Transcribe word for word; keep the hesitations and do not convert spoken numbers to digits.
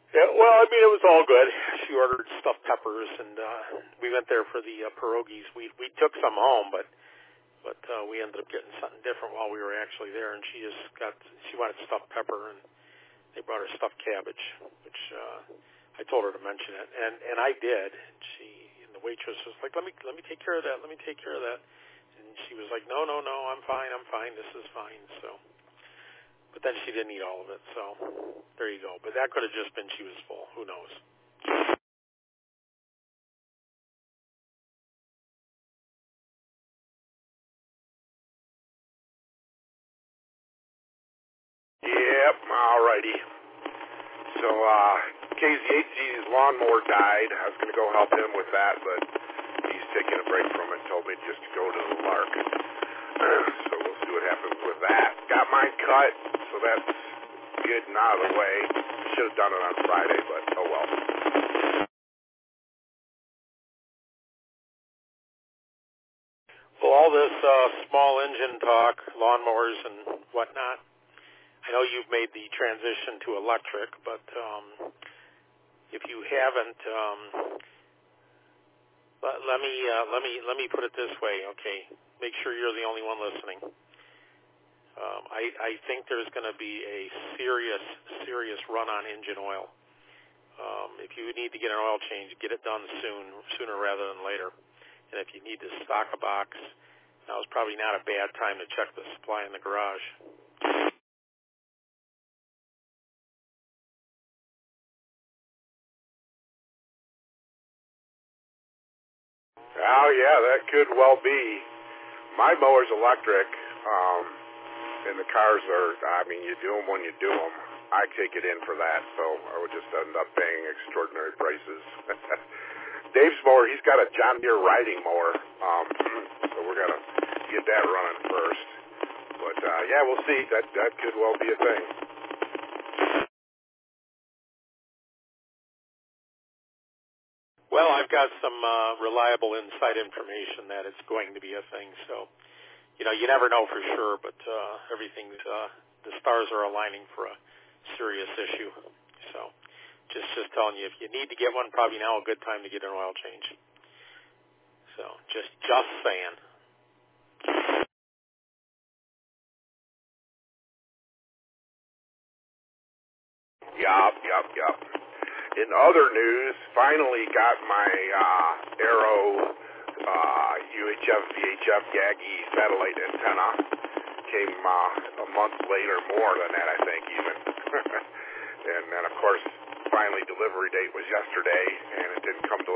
Yeah, well, I mean, it was all good. She ordered stuffed peppers, and uh, we went there for the uh, pierogies. We we took some home, but but uh, we ended up getting something different while we were actually there. And she just got she wanted stuffed pepper, and they brought her stuffed cabbage, which uh, I told her to mention it, and and I did. And she and the waitress was like, "Let me let me take care of that. Let me take care of that." And she was like, "No, no, no, I'm fine. I'm fine. This is fine." So. But then she didn't eat all of it, so there you go. But that could have just been she was full. Who knows? Yep, all righty. So, uh, K Z H G's lawnmower died. I was going to go help him with that, but he's taking a break from it, told me just to go to the Lark. So we'll see what happens with that. Got mine cut, so that's good and out of the way. Should have done it on Friday, but oh well. Well, all this uh, small engine talk, lawnmowers and whatnot, I know you've made the transition to electric, but um, if you haven't, um, let, let me uh, let me let me put it this way, okay? Make sure you're the only one listening. Um, I, I think there's going to be a serious, serious run on engine oil. Um, if you need to get an oil change, get it done soon, sooner rather than later. And if you need to stock a box, now is probably not a bad time to check the supply in the garage. Oh yeah, that could well be. My mower's electric, um, and the cars are, I mean, you do them when you do them. I take it in for that, so I would just end up paying extraordinary prices. Dave's mower, he's got a John Deere riding mower, um, so we're going to get that running first. But, uh, yeah, we'll see. That that could well be a thing. Well, I've got some uh, reliable inside information that it's going to be a thing, so, you know, you never know for sure, but uh, everything's, uh, the stars are aligning for a serious issue. So just, just telling you, if you need to get one, probably now a good time to get an oil change. So just, just saying. Yup, yup, yup. In other news, finally got my uh, Arrow uh, U H F V H F Yagi satellite antenna. Came uh, a month later, more than that, I think, even. And then, of course, finally delivery date was yesterday, and it didn't come to